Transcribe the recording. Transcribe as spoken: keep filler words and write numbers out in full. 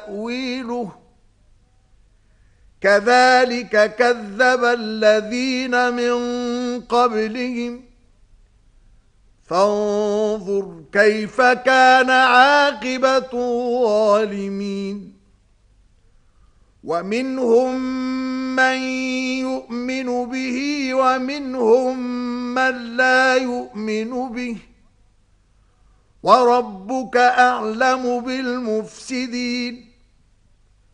تأويله كذلك كذب الذين من قبلهم فانظر كيف كان عاقبة الظالمين ومنهم من يؤمن به ومنهم من لا يؤمن به وربك أعلم بالمفسدين